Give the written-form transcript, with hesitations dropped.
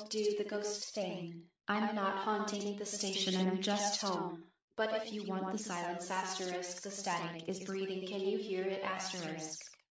won't do the ghost thing. I'm not haunting the station, I'm just home. But if you want the silence asterisk, the static is breathing, can you hear it asterisk?